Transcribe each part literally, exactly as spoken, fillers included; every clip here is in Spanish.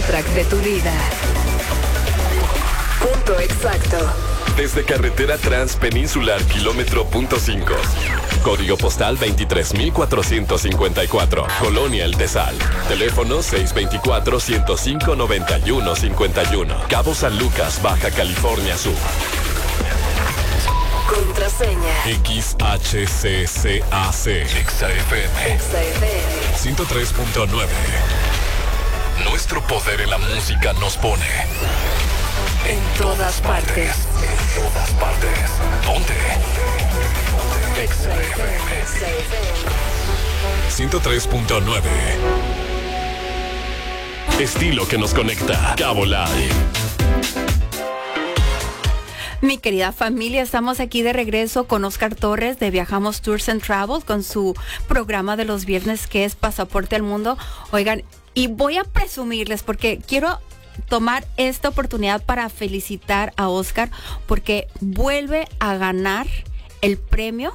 soundtrack de tu vida. Punto exacto. Desde carretera transpeninsular kilómetro punto cinco. Código postal veintitrés mil cuatrocientos cincuenta y cuatro. Colonia El Tesal. Teléfono seis dos cuatro, uno cero cinco, nueve uno cinco uno. Cabo San Lucas, Baja California Sur. Contraseña. X H C C A C. X F M. X F M. ciento tres punto nueve. Nuestro poder en la música nos pone en todas partes. En todas partes. Ponte. X F M. ciento tres punto nueve. Estilo que nos conecta. Cabo Live. Mi querida familia, estamos aquí de regreso con Oscar Torres de Viajamos Tours and Travel con su programa de los viernes que es Pasaporte al Mundo. Oigan, y voy a presumirles porque quiero tomar esta oportunidad para felicitar a Oscar porque vuelve a ganar el premio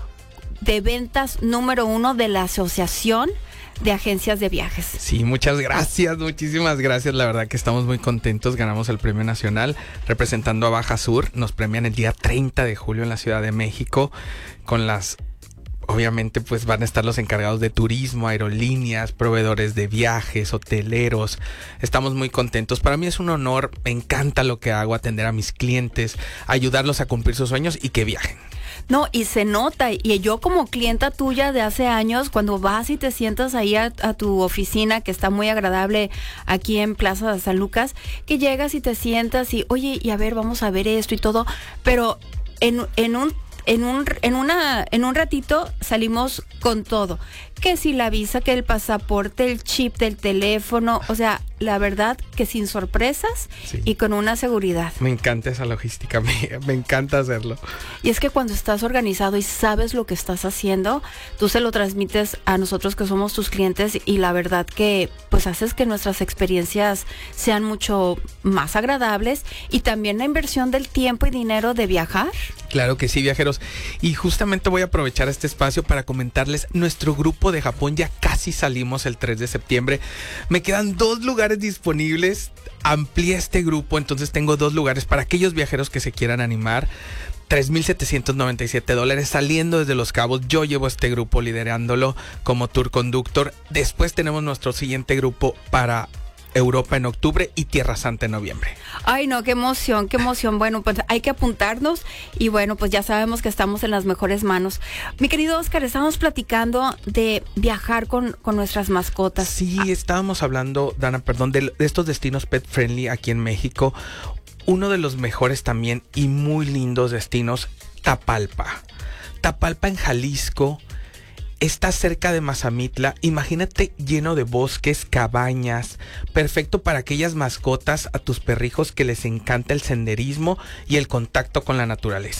de ventas número uno de la Asociación de Agencias de Viajes. Sí, muchas gracias, muchísimas gracias. La verdad que estamos muy contentos. Ganamos el premio nacional representando a Baja Sur. Nos premian el día treinta de julio en la Ciudad de México con las... Obviamente pues van a estar los encargados de turismo, aerolíneas, proveedores de viajes, hoteleros. Estamos muy contentos. Para mí es un honor, me encanta lo que hago, atender a mis clientes, ayudarlos a cumplir sus sueños y que viajen. No, y se nota, y yo como clienta tuya de hace años, cuando vas y te sientas ahí a, a tu oficina, que está muy agradable aquí en Plaza de San Lucas, que llegas y te sientas y, oye, y a ver, vamos a ver esto y todo, pero en, en un En un, en una, en un ratito salimos con todo. Que si la visa, que el pasaporte, el chip del teléfono, o sea, la verdad que sin sorpresas sí. Y con una seguridad. Me encanta esa logística, me, me encanta hacerlo. Y es que cuando estás organizado y sabes lo que estás haciendo, tú se lo transmites a nosotros que somos tus clientes y la verdad que pues haces que nuestras experiencias sean mucho más agradables y también la inversión del tiempo y dinero de viajar. Claro que sí, viajeros. Y justamente voy a aprovechar este espacio para comentarles nuestro grupo de Japón. Ya casi salimos el tres de septiembre. Me quedan dos lugares disponibles. Amplié este grupo, entonces tengo dos lugares para aquellos viajeros que se quieran animar. tres mil setecientos noventa y siete dólares saliendo desde Los Cabos. Yo llevo este grupo liderándolo como tour conductor. Después tenemos nuestro siguiente grupo para Europa en octubre y Tierra Santa en noviembre. Ay, no, qué emoción, qué emoción. Bueno, pues hay que apuntarnos y bueno, pues ya sabemos que estamos en las mejores manos. Mi querido Oscar, estábamos platicando de viajar con, con nuestras mascotas. Sí, estábamos hablando, Dana, perdón, de, de estos destinos pet friendly aquí en México. Uno de los mejores también y muy lindos destinos, Tapalpa. Tapalpa en Jalisco. Está cerca de Mazamitla, imagínate lleno de bosques, cabañas, perfecto para aquellas mascotas, a tus perrijos que les encanta el senderismo y el contacto con la naturaleza.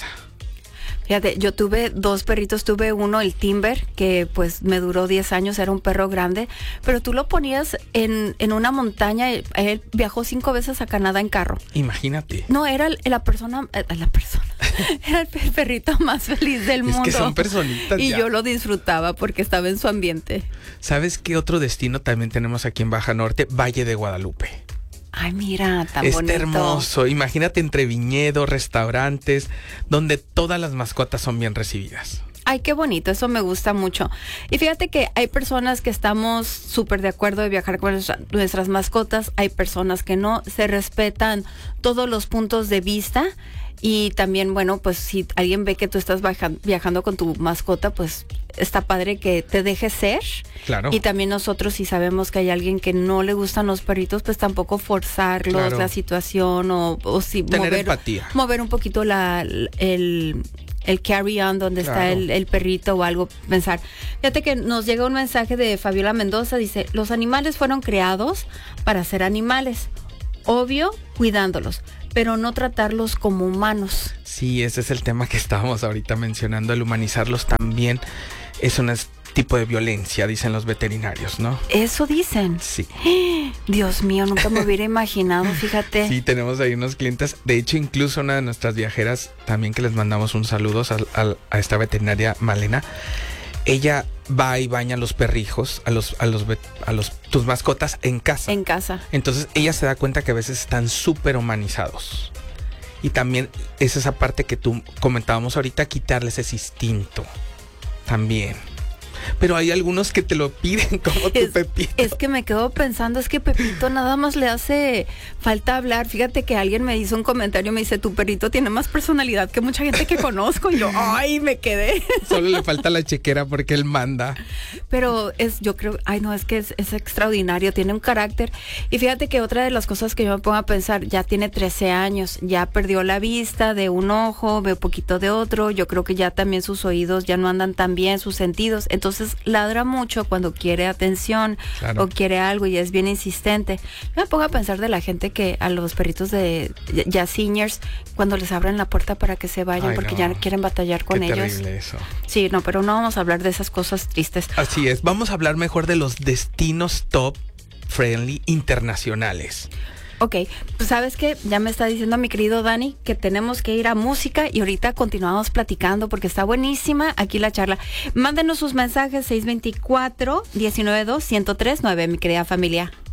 Fíjate, yo tuve dos perritos, tuve uno, el Timber, que pues me duró diez años, era un perro grande, pero tú lo ponías en, en una montaña, él viajó cinco veces a Canadá en carro. Imagínate. No, era la persona, la persona, era el perrito más feliz del mundo. Es que son personitas y ya. yo lo disfrutaba porque estaba en su ambiente. ¿Sabes qué otro destino también tenemos aquí en Baja Norte? Valle de Guadalupe. Ay, mira, tan Está bonito. Está hermoso. Imagínate entre viñedos, restaurantes, donde todas las mascotas son bien recibidas. Ay, qué bonito, eso me gusta mucho. Y fíjate que hay personas que estamos súper de acuerdo de viajar con nuestra, nuestras mascotas, hay personas que no, se respetan todos los puntos de vista. Y también, bueno, pues si alguien ve que tú estás viaja- viajando con tu mascota, pues está padre que te dejes ser. Claro. Y también nosotros, si sabemos que hay alguien que no le gustan los perritos, pues tampoco forzarlos, Claro. la situación o, o si Tener mover, empatía. mover un poquito la, el, el carry-on donde Claro. está el, el perrito o algo, pensar. Fíjate que nos llega un mensaje de Fabiola Mendoza, dice, los animales fueron creados para ser animales, obvio, cuidándolos, pero no tratarlos como humanos. Sí, ese es el tema que estábamos ahorita mencionando. El humanizarlos también es un tipo de violencia, dicen los veterinarios, ¿no? Eso dicen. Sí. Dios mío, nunca me hubiera imaginado, fíjate. Sí, tenemos ahí unos clientes. De hecho, incluso una de nuestras viajeras, también que les mandamos un saludo a, a, a esta veterinaria Malena, ella va y baña a los perrijos, a los, a los, a los, tus mascotas en casa. En casa. Entonces ella se da cuenta que a veces están súper humanizados. Y también es esa parte que tú comentábamos ahorita, quitarles ese instinto. También. Pero hay algunos que te lo piden, como tu es, Pepito. Es que me quedo pensando, es que Pepito nada más le hace falta hablar. Fíjate que alguien me hizo un comentario, me dice, tu perrito tiene más personalidad que mucha gente que conozco. Y yo, ay, me quedé. Solo le falta la chequera porque él manda. Pero es, yo creo, ay no, es que es, es extraordinario, tiene un carácter. Y fíjate que otra de las cosas que yo me pongo a pensar, ya tiene trece años, ya perdió la vista de un ojo, ve poquito de otro. Yo creo que ya también sus oídos ya no andan tan bien, sus sentidos. Entonces ladra mucho cuando quiere atención, claro, o quiere algo y es bien insistente. Yo me pongo a pensar de la gente que a los perritos de ya seniors, cuando les abren la puerta para que se vayan, ay, porque no, ya quieren batallar con qué ellos. Terrible eso. Sí, no, pero no vamos a hablar de esas cosas tristes. Así es, vamos a hablar mejor de los destinos top friendly internacionales. Ok, pues sabes que ya me está diciendo mi querido Dani que tenemos que ir a música y ahorita continuamos platicando porque está buenísima aquí la charla. Mándenos sus mensajes seis dos cuatro, uno nueve dos, uno cero tres nueve, mi querida familia.